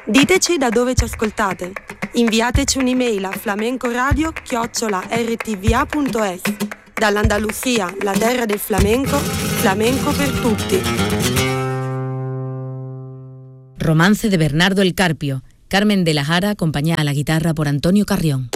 Diteci da dove ci ascoltate. Inviateci un'email a flamencoradio@rtva.es. Dall'Andalusia, la terra del flamenco, flamenco per tutti. Romance de Bernardo el Carpio. Carmen de la Jara acompañada a la guitarra por Antonio Carrión.